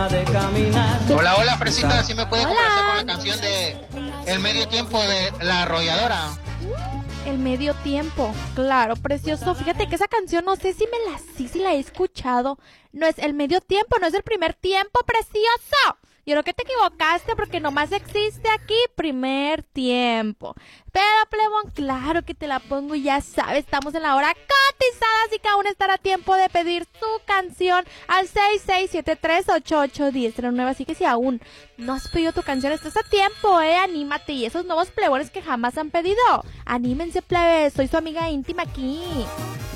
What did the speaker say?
Hola, hola, Fresita, ¿sí me puede complacer con la Hola. canción de El Medio Tiempo de La Arrolladora? El medio tiempo, claro, precioso. Fíjate que esa canción no sé si la he escuchado. No es el medio tiempo, no es el primer tiempo, precioso. Yo creo que te equivocaste porque nomás existe aquí primer tiempo. Pero, plebón, claro que te la pongo y ya sabes, estamos en la hora cotizada, así que aún estará a tiempo de pedir tu canción al 6673881009. Así que si aún no has pedido tu canción, estás a tiempo, anímate. Y esos nuevos plebones que jamás han pedido, anímense, plebes, soy su amiga íntima aquí.